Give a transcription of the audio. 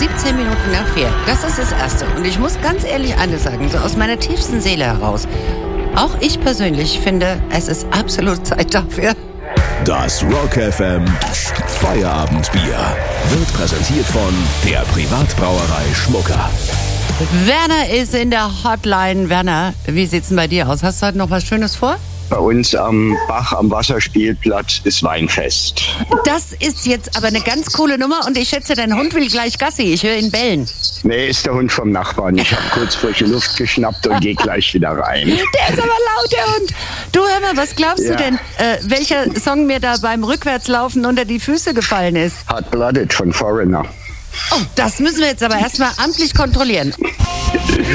17 Minuten nach 4. Das ist das Erste. Und ich muss ganz ehrlich eines sagen, so aus meiner tiefsten Seele heraus. Auch ich persönlich finde, es ist absolut Zeit dafür. Das Rock FM Feierabendbier wird präsentiert von der Privatbrauerei Schmucker. Werner ist in der Hotline. Werner, wie sieht's denn bei dir aus? Hast du heute noch was Schönes vor? Bei uns am Bach am Wasserspielplatz ist Weinfest. Das ist jetzt aber eine ganz coole Nummer und ich schätze, dein Hund will gleich Gassi. Ich höre ihn bellen. Nee, ist der Hund vom Nachbarn. Ich habe kurz frische Luft geschnappt und gehe gleich wieder rein. Der ist aber laut, der Hund. Du, hör mal, was glaubst du denn, welcher Song mir da beim Rückwärtslaufen unter die Füße gefallen ist? Hot Blooded von Foreigner. Oh, das müssen wir jetzt aber erstmal amtlich kontrollieren.